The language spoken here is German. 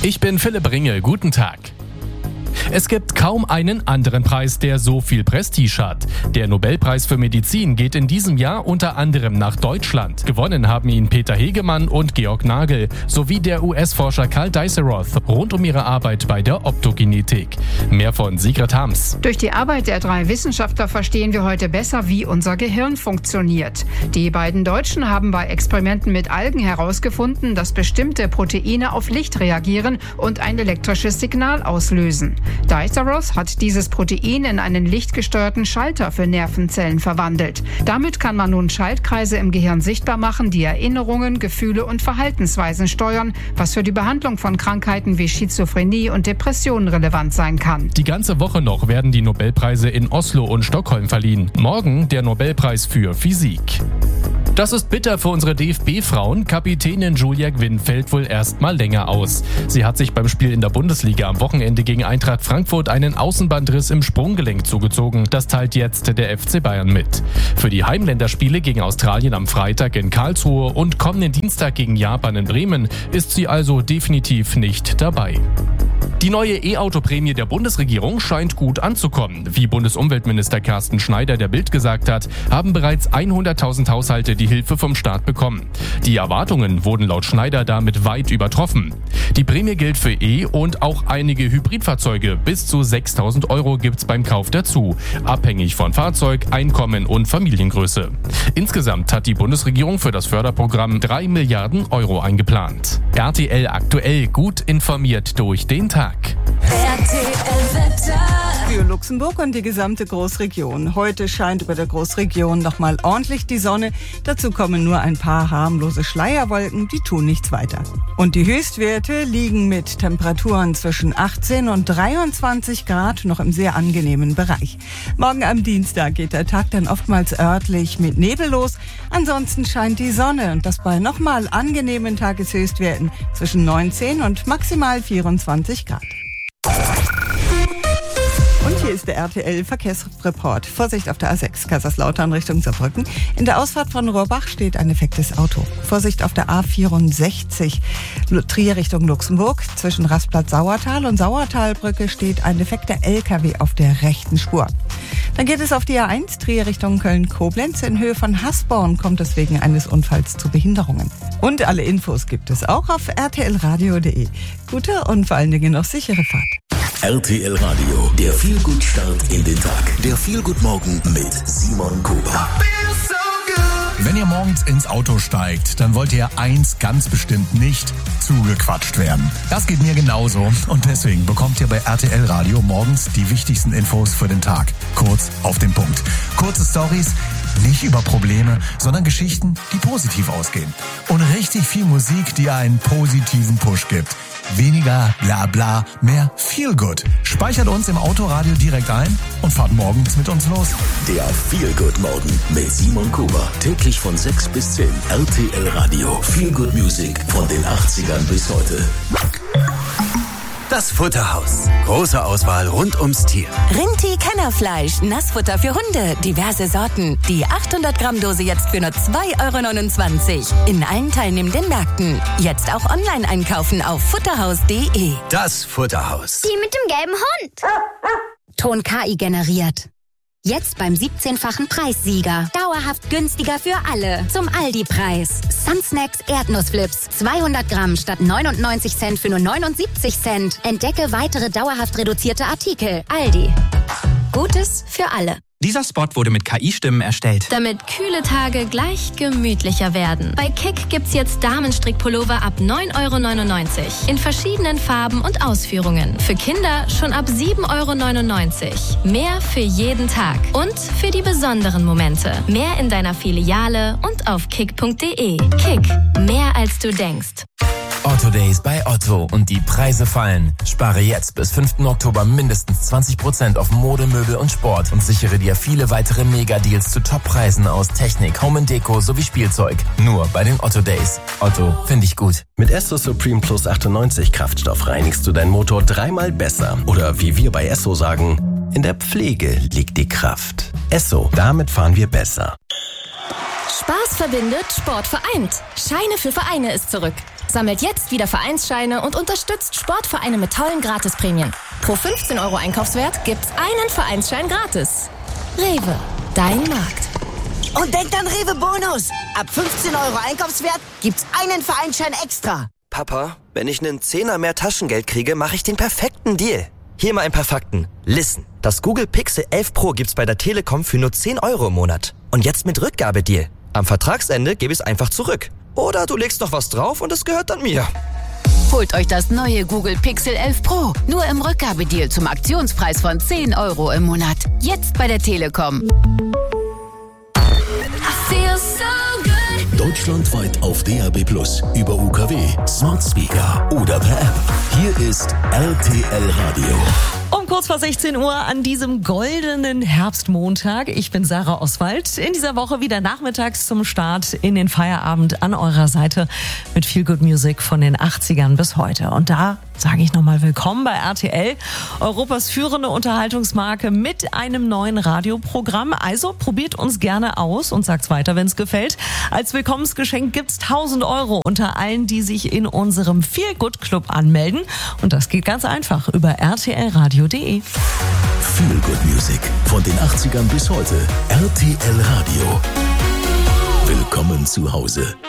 Ich bin Philipp Ringe, guten Tag. Es gibt kaum einen anderen Preis, der so viel Prestige hat. Der Nobelpreis für Medizin geht in diesem Jahr unter anderem nach Deutschland. Gewonnen haben ihn Peter Hegemann und Georg Nagel sowie der US-Forscher Karl Dies-Roth rund um ihre Arbeit bei der Optogenetik. Mehr von Sigrid Harms. Durch die Arbeit der 3 Wissenschaftler verstehen wir heute besser, wie unser Gehirn funktioniert. Die beiden Deutschen haben bei Experimenten mit Algen herausgefunden, dass bestimmte Proteine auf Licht reagieren und ein elektrisches Signal auslösen. Dies-Roth hat dieses Protein in einen lichtgesteuerten Schalter für Nervenzellen verwandelt. Damit kann man nun Schaltkreise im Gehirn sichtbar machen, die Erinnerungen, Gefühle und Verhaltensweisen steuern, was für die Behandlung von Krankheiten wie Schizophrenie und Depressionen relevant sein kann. Die ganze Woche noch werden die Nobelpreise in Oslo und Stockholm verliehen. Morgen der Nobelpreis für Physik. Das ist bitter für unsere DFB-Frauen. Kapitänin Julia Gwynn fällt wohl erst mal länger aus. Sie hat sich beim Spiel in der Bundesliga am Wochenende gegen Eintracht Frankfurt einen Außenbandriss im Sprunggelenk zugezogen. Das teilt jetzt der FC Bayern mit. Für die Heimländerspiele gegen Australien am Freitag in Karlsruhe und kommenden Dienstag gegen Japan in Bremen ist sie also definitiv nicht dabei. Die neue E-Auto-Prämie der Bundesregierung scheint gut anzukommen. Wie Bundesumweltminister Carsten Schneider der Bild gesagt hat, haben bereits 100.000 Haushalte die Hilfe vom Staat bekommen. Die Erwartungen wurden laut Schneider damit weit übertroffen. Die Prämie gilt für E- und auch einige Hybridfahrzeuge. Bis zu 6.000 € gibt's beim Kauf dazu, abhängig von Fahrzeug, Einkommen und Familiengröße. Insgesamt hat die Bundesregierung für das Förderprogramm 3 Milliarden € eingeplant. RTL aktuell, gut informiert durch den Tag. Für Luxemburg und die gesamte Großregion. Heute scheint über der Großregion nochmal ordentlich die Sonne. Dazu kommen nur ein paar harmlose Schleierwolken, die tun nichts weiter. Und die Höchstwerte liegen mit Temperaturen zwischen 18 und 23 Grad noch im sehr angenehmen Bereich. Morgen am Dienstag geht der Tag dann oftmals örtlich mit Nebel los. Ansonsten scheint die Sonne und das bei nochmal angenehmen Tageshöchstwerten zwischen 19 und maximal 24 Grad. Und hier ist der RTL-Verkehrsreport. Vorsicht auf der A6 Kaiserslautern Richtung Saarbrücken. In der Ausfahrt von Rohrbach steht ein defektes Auto. Vorsicht auf der A64 Trier Richtung Luxemburg. Zwischen Rastplatz Sauertal und Sauertalbrücke steht ein defekter LKW auf der rechten Spur. Dann geht es auf die A1 Trier Richtung Köln-Koblenz. In Höhe von Hasborn kommt es wegen eines Unfalls zu Behinderungen. Und alle Infos gibt es auch auf rtlradio.de. Gute und vor allen Dingen noch sichere Fahrt. RTL Radio, der Feel-Good-Start in den Tag. Der Feel-Good-Morgen mit Simon Kuba. Wenn ihr morgens ins Auto steigt, dann wollt ihr eins ganz bestimmt nicht: zugequatscht werden. Das geht mir genauso und deswegen bekommt ihr bei RTL Radio morgens die wichtigsten Infos für den Tag. Kurz auf den Punkt. Kurze Storys, nicht über Probleme, sondern Geschichten, die positiv ausgehen. Und richtig viel Musik, die einen positiven Push gibt. Weniger Blabla, mehr Feel Good. Speichert uns im Autoradio direkt ein und fahrt morgens mit uns los. Der Feel Good Morgen mit Simon Kuba. Täglich von 6 bis 10. RTL Radio. Feel Good Music von den 80ern bis heute. Das Futterhaus. Große Auswahl rund ums Tier. Rinti-Kennerfleisch, Nassfutter für Hunde, diverse Sorten. Die 800 Gramm Dose jetzt für nur 2,29 € in allen teilnehmenden Märkten. Jetzt auch online einkaufen auf futterhaus.de. Das Futterhaus. Die mit dem gelben Hund. Ton KI generiert. Jetzt beim 17-fachen Preissieger. Dauerhaft günstiger für alle. Zum Aldi-Preis. Sunsnacks Erdnussflips. 200 Gramm statt 99 Cent für nur 79 Cent. Entdecke weitere dauerhaft reduzierte Artikel. Aldi. Gutes für alle. Dieser Spot wurde mit KI-Stimmen erstellt. Damit kühle Tage gleich gemütlicher werden. Bei Kick gibt's jetzt Damenstrickpullover ab 9,99 € in verschiedenen Farben und Ausführungen. Für Kinder schon ab 7,99 €. Mehr für jeden Tag und für die besonderen Momente. Mehr in deiner Filiale und auf kick.de. Kick, mehr als du denkst. Otto Days bei Otto und die Preise fallen. Spare jetzt bis 5. Oktober mindestens 20% auf Mode, Möbel und Sport und sichere dir viele weitere Mega-Deals zu Top-Preisen aus Technik, Home & Deko sowie Spielzeug. Nur bei den Otto Days. Otto, finde ich gut. Mit Esso Supreme Plus 98 Kraftstoff reinigst du deinen Motor 3-mal besser. Oder wie wir bei Esso sagen, in der Pflege liegt die Kraft. Esso, damit fahren wir besser. Spaß verbindet, Sport vereint. Scheine für Vereine ist zurück. Sammelt jetzt wieder Vereinsscheine und unterstützt Sportvereine mit tollen Gratisprämien. Pro 15 € Einkaufswert gibt's einen Vereinsschein gratis. Rewe, dein Markt. Und denkt an Rewe Bonus. Ab 15 € Einkaufswert gibt's einen Vereinsschein extra. Papa, wenn ich einen Zehner mehr Taschengeld kriege, mache ich den perfekten Deal. Hier mal ein paar Fakten. Listen, das Google Pixel 11 Pro gibt's bei der Telekom für nur 10 € im Monat. Und jetzt mit Rückgabedeal. Am Vertragsende gebe ich es einfach zurück. Oder du legst noch was drauf und es gehört dann mir. Holt euch das neue Google Pixel 11 Pro. Nur im Rückgabedeal zum Aktionspreis von 10 € im Monat. Jetzt bei der Telekom. Deutschlandweit auf DAB+, über UKW, Smart Speaker oder per App. Hier ist RTL Radio. Um kurz vor 16 Uhr an diesem goldenen Herbstmontag. Ich bin Sarah Oswald. In dieser Woche wieder nachmittags zum Start in den Feierabend an eurer Seite mit Feel Good Music von den 80ern bis heute. Und da sage ich nochmal willkommen bei RTL, Europas führende Unterhaltungsmarke mit einem neuen Radioprogramm. Also probiert uns gerne aus und sagt's weiter, wenn es gefällt. Als Willkommensgeschenk gibt's 1.000 € unter allen, die sich in unserem Feel Good Club anmelden. Und das geht ganz einfach über rtlradio.de. Feel Good Music von den 80ern bis heute. RTL Radio. Willkommen zu Hause.